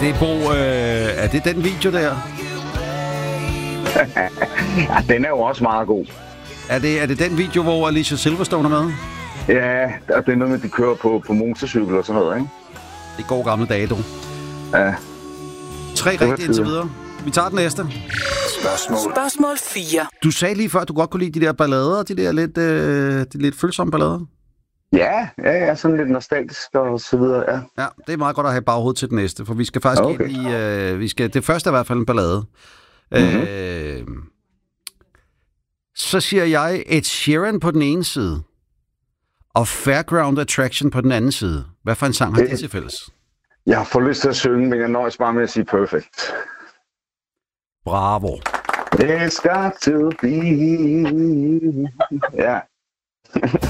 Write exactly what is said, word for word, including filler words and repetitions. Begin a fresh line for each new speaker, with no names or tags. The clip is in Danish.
det, Bo, øh, er det den video der?
Ja, den er jo også meget god.
Er det, er det den video, hvor Alicia Silverstone er med?
Ja, det er noget med, at de kører på, på motorcykel og sådan noget, ikke?
Det går gamle dage, du.
Ja.
Tre rigtige indtil videre. Vi tager den næste.
Spørgsmål. Spørgsmål fire.
Du sagde lige før, at du godt kunne lide de der ballader, de der lidt, øh, de lidt følsomme ballader.
Ja, ja, ja, sådan lidt nostalgisk og så videre, ja.
Ja, det er meget godt at have i baghovedet til den næste, for vi skal faktisk
okay.
ind i... Øh, vi skal, det første er i hvert fald en ballade. Mm-hmm. Øh, så siger jeg Ed Sheeran på den ene side, og Fairground Attraction på den anden side. Hvad for en sang har det til fælles?
Jeg får lyst til at synge, men jeg nøjes bare med at sige perfect.
Bravo.
It's got to be... Ja.